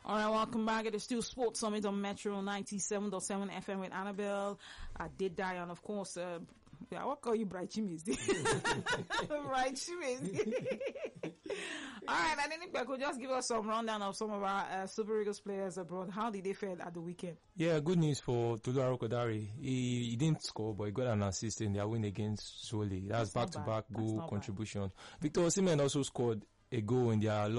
All right, welcome back. It is still Sports Summit on Metro 97.7 FM with Annabelle. I did die, and of course, what call you Bright Chimis? Bright Chimis. All right, and then Beck will just give us some rundown of some of our Super Eagles players abroad. How did they fare at the weekend? Yeah, good news for Tolu Kodari. He didn't score, but he got an assist in their win against Soli. That's back-to-back goal contribution. Victor Osimhen also scored a goal in their